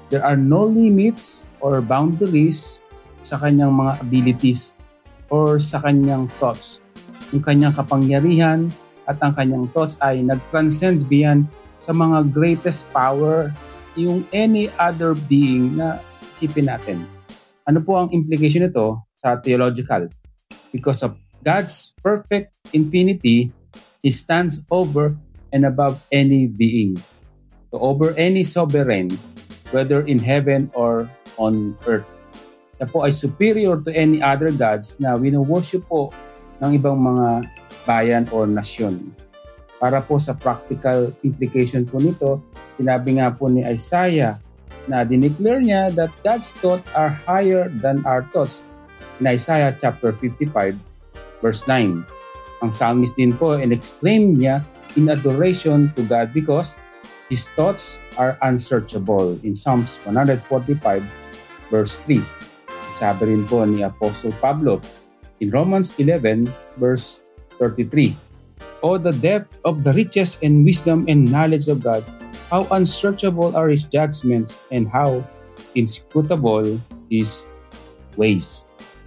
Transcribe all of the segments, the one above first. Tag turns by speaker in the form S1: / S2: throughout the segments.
S1: There are no limits or boundaries sa kanyang mga abilities or sa kanyang thoughts. Yung kanyang kapangyarihan at ang kanyang thoughts ay nag-transcends beyond sa mga greatest power yung any other being na isipin natin. Ano po ang implication nito sa theological? Because of God's perfect infinity, He stands over and above any being. So over any sovereign, whether in heaven or on earth. Siya po ay superior to any other gods na wino-worship po ng ibang mga bayan o nasyon. Para po sa practical implication po nito, sinabi nga po ni Isaiah na dineclare niya that God's thoughts are higher than our thoughts. In Isaiah chapter 55, verse 9. Ang psalmist din po exclaim niya in adoration to God because His thoughts are unsearchable. In Psalms 145, verse 3. Sabi rin po ni Apostle Pablo in Romans 11, verse 33. Oh, the depth of the riches and wisdom and knowledge of God, how unsearchable are His judgments and how inscrutable His ways.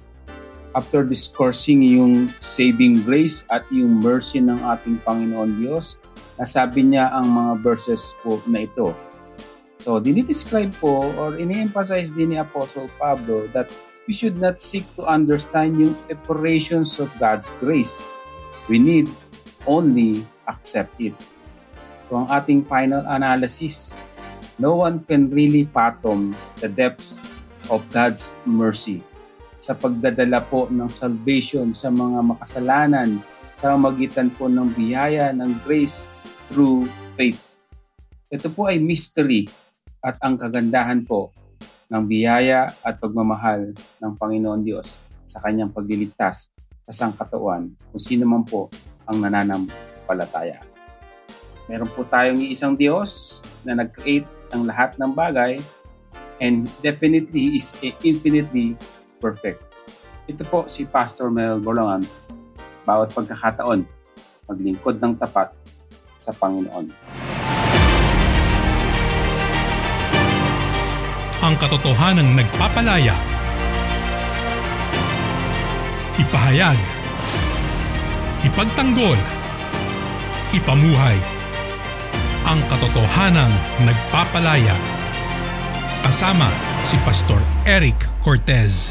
S1: After discoursing yung saving grace at yung mercy ng ating Panginoon Diyos, nasabi niya ang mga verses po na ito. So, dinidescribe po or ini-emphasize din ni Apostle Pablo that we should not seek to understand yung operations of God's grace. We need only accept it. So, ang ating final analysis, no one can really fathom the depths of God's mercy sa pagdadala po ng salvation sa mga makasalanan sa magitan po ng biyaya ng grace through faith. Ito po ay mystery at ang kagandahan po ng biyaya at pagmamahal ng Panginoon Diyos sa kanyang pagliligtas sa sangkatauhan kung sino man po ang nananampalataya. Meron po tayong isang Diyos na nag-create ng lahat ng bagay and definitely He is infinitely perfect. Ito po si Pastor Mel Borlongan. Bawat pagkakataon, maglingkod ng tapat sa Panginoon.
S2: Ang katotohanan nagpapalaya. Ipahayag. Ipagtanggol. Ipamuhay. Ang katotohanan nagpapalaya. Kasama si Pastor Eric Cortez.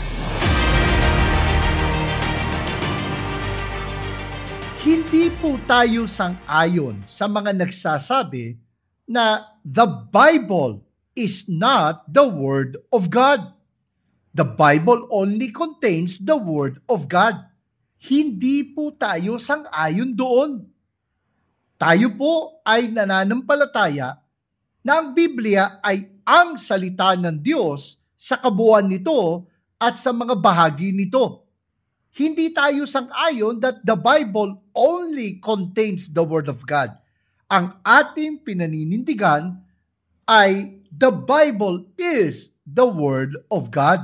S3: Hindi po tayo sang-ayon sa mga nagsasabi na the Bible is not the Word of God. The Bible only contains the Word of God. Hindi po tayo sang-ayon doon. Tayo po ay nananampalataya na ang Biblia ay ang salita ng Diyos sa kabuuan nito at sa mga bahagi nito. Hindi tayo sang-ayon that the Bible only contains the Word of God. Ang ating pinaninindigan ay the Bible is the Word of God.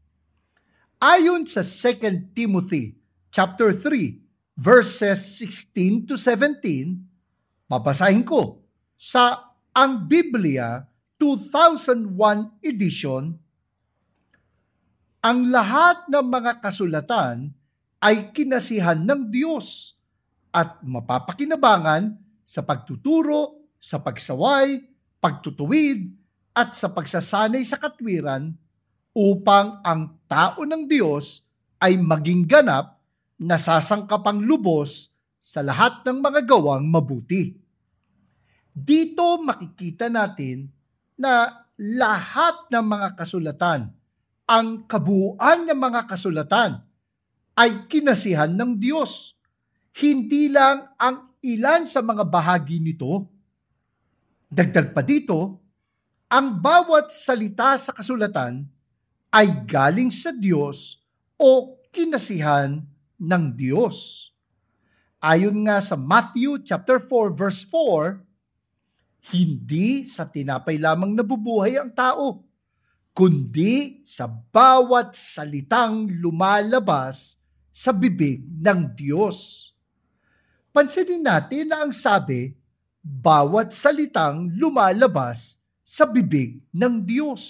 S3: Ayon sa 2 Timothy chapter 3, verses 16 to 17, babasahin ko sa ang Biblia 2001 edition. Ang lahat ng mga kasulatan ay kinasihan ng Diyos at mapapakinabangan sa pagtuturo, sa pagsaway, pagtutuwid, at sa pagsasanay sa katwiran upang ang tao ng Diyos ay maging ganap na sasangkapang lubos sa lahat ng mga gawang mabuti. Dito makikita natin na lahat ng mga kasulatan, ang kabuuan ng mga kasulatan ay kinasihan ng Diyos. Hindi lang ang ilan sa mga bahagi nito. Dagdag pa dito, ang bawat salita sa kasulatan ay galing sa Diyos o kinasihan ng Diyos. Ayon nga sa Matthew chapter 4 verse 4, hindi sa tinapay lamang nabubuhay ang tao, kundi sa bawat salitang lumalabas sa bibig ng Diyos. Pansinin natin na ang sabi, bawat salitang lumalabas sa bibig ng Diyos.